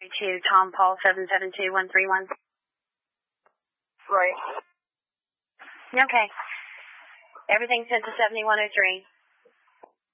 to Tom Paul 772131. Right. Okay. Everything's sent to 7103.